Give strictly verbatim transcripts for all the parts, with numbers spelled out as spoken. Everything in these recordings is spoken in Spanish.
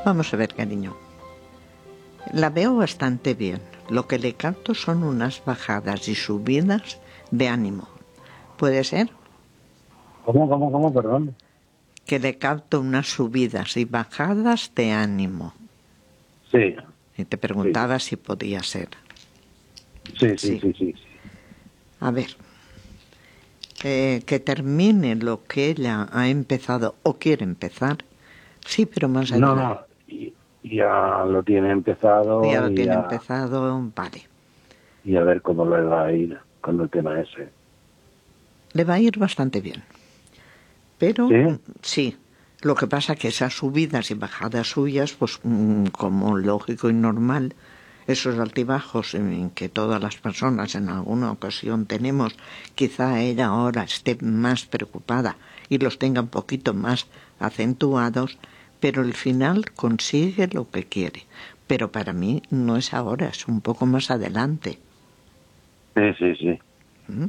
Vamos a ver, cariño. La veo bastante bien. Lo que le capto son unas bajadas y subidas de ánimo. ¿Puede ser? ¿Cómo, cómo, cómo, perdón? Que le capto unas subidas y bajadas de ánimo. Sí. Y te preguntaba sí. si podía ser. Sí, sí, sí, sí, sí. A ver. Eh, que termine lo que ella ha empezado o quiere empezar. Sí, pero más allá. No, no. Y, ya lo tiene empezado. Ya lo y tiene ya, empezado, vale. Y a ver cómo le va a ir con el tema ese. Le va a ir bastante bien. Pero, ¿Sí? sí, lo que pasa que esas subidas y bajadas suyas, pues como lógico y normal, esos altibajos en que todas las personas en alguna ocasión tenemos, quizá ella ahora esté más preocupada y los tenga un poquito más acentuados, pero al final consigue lo que quiere. Pero para mí no es ahora, es un poco más adelante. Sí, sí, sí. ¿Mm?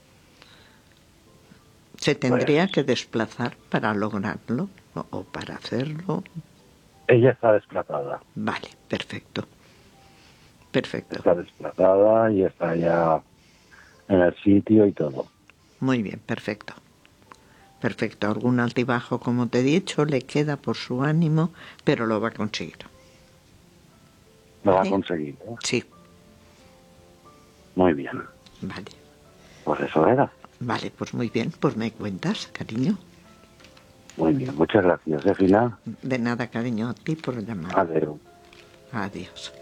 Se tendría Pues, que desplazar para lograrlo o, o para hacerlo. Ella está desplazada. Vale, perfecto. Perfecto. Está desplazada y está ya en el sitio y todo. Muy bien, perfecto. Perfecto. Algún altibajo, como te he dicho, le queda por su ánimo, pero lo va a conseguir. Lo ¿Vale? va a conseguir, ¿eh? Sí. Muy bien. Vale. Pues eso era. Vale, pues muy bien. Pues me cuentas, cariño. Muy bien. Muchas gracias, ¿eh, Fina? De nada, cariño, a ti por llamar. Adiós. Adiós.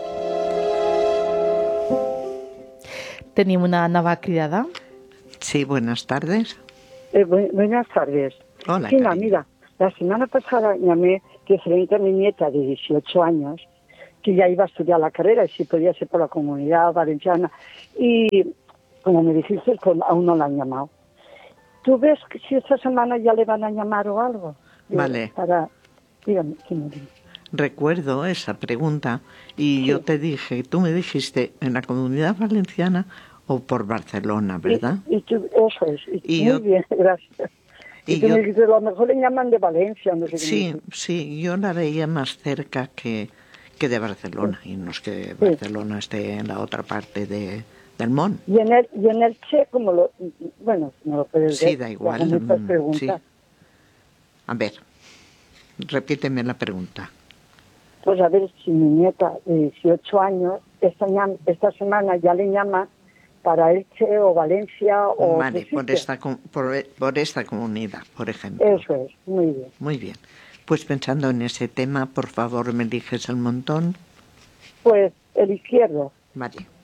Tenim una nova cridada. Sí, buenas tardes. Eh, bu buenas tardes. Hola, Fina, cariño. mira, la semana pasada llamé referente a mi nieta de dieciocho años, que ya iba a estudiar la carrera y si podía ser por la Comunidad Valenciana. Y como me dijiste, pues aún no la han llamado. ¿Tú ves que si esta semana ya le van a llamar o algo? Vale. Para... Dígame, dígame. Recuerdo esa pregunta y Sí. yo te dije, tú me dijiste en la Comunidad Valenciana o por Barcelona, ¿verdad? Y, y tú, eso es. Y y muy yo, bien, gracias. Y, y tú yo, me dijiste, a lo mejor le llaman de Valencia, no sé qué. Sí, sí, yo la veía más cerca que, que de Barcelona, sí. y no es que Sí. Barcelona esté en la otra parte de, del Mont. Y en el, y en el Che, como lo, bueno, no lo puedes Sí, ver, da te igual. hago muchas mm, preguntas. Sí. A ver, repíteme la pregunta. Pues a ver si mi nieta de dieciocho años, esta, esta semana ya le llama para Elche o Valencia o Vale, otro por sitio. esta, por, por esta comunidad, por ejemplo. Eso es, muy bien. Muy bien. Pues pensando en ese tema, por favor, me eliges el montón. Pues el izquierdo. Vale.